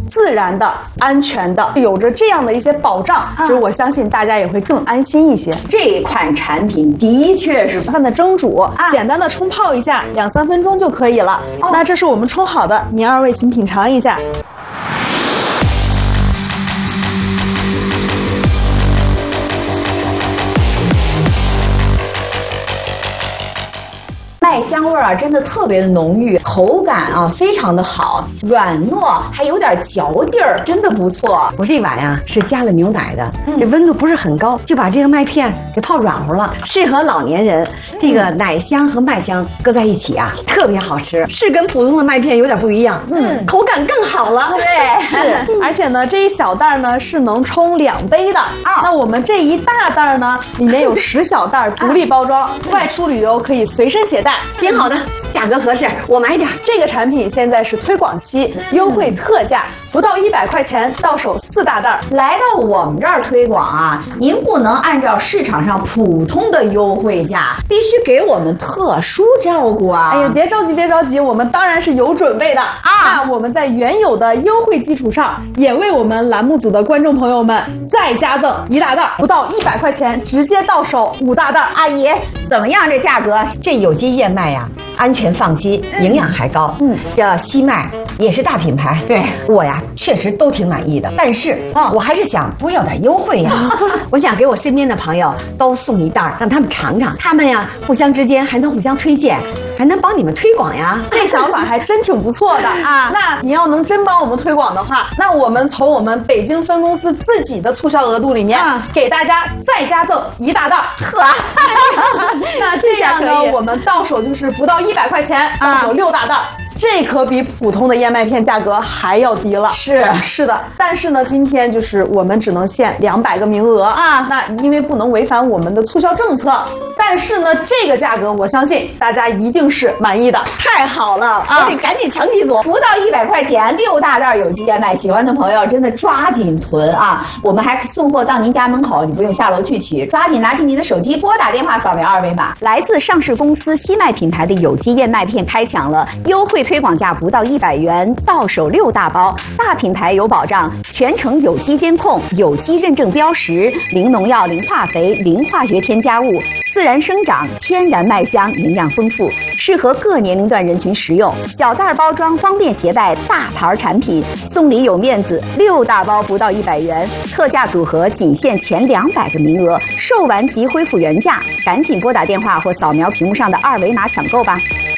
自然的、安全的，有着这样的一些保障，其实我相信大家也会更安心一些。 这款产品的确是放在蒸煮，简单的冲泡一下，2-3分钟就可以了。那这是我们冲好的，您二位请品尝一下。 麦香味啊，真的特别的浓郁，口感啊非常的好，软糯，还有点嚼劲儿，真的不错。 我这碗啊是加了牛奶的，这温度不是很高，就把这个麦片给泡软乎了，适合老年人。这个奶香和麦香搁在一起啊，特别好吃，是跟普通的麦片有点不一样，口感更好了。 对， 是，而且呢，这一小袋呢是能冲2杯的。那我们这一大袋呢，里面有10小袋独立包装，外出旅游可以随身携带。 挺好的，价格合适，我买点。 这个产品现在是推广期，优惠特价，不到100块钱，到手4大袋。 来到我们这儿推广啊，您不能按照市场上普通的优惠价，必须给我们特殊照顾啊！ 哎呀，别着急，别着急，我们当然是有准备的啊！那我们在原有的优惠基础上，也为我们栏目组的观众朋友们再加赠1大袋，不到100块钱，直接到手5大袋。 阿姨，怎么样？这价格？ 这有机燕麦呀，安全放心，营养还高。这西麦也是大品牌， 对我呀确实都挺满意的。但是我还是想多要点优惠呀。我想给我身边的朋友都送1袋，让他们尝尝，他们呀互相之间还能互相推荐，还能帮你们推广呀。 这想法还真挺不错的啊！那你要能真帮我们推广的话，那我们从我们北京分公司自己的促销额度里面，给大家再加赠1大袋。那这样呢，我们到手就是不到100块钱，到手6大袋。这可比普通的燕麦片价格还要低了。是的，但是呢，今天就是我们只能限200个名额啊。那因为不能违反我们的促销政策，但是呢，这个价格我相信大家一定是满意的。 太好了啊！我得赶紧抢几组，不到100块钱6大袋有机燕麦，喜欢的朋友真的抓紧囤啊！我们还送货到您家门口，你不用下楼去取，抓紧拿起您的手机，拨打电话，扫描2维码。来自上市公司西麦品牌的有机燕麦片开抢了，优惠推广价不到100元，到手6大包，大品牌有保障，全程有机监控，有机认证标识，零农药、零化肥、零化学添加物，自然生长，天然麦香，营养丰富，适合各年龄段人群食用。小袋包装方便携带，大牌产品，送礼有面子，6大包不到100元，特价组合仅限前200个名额，售完即恢复原价，赶紧拨打电话或扫描屏幕上的2维码抢购吧。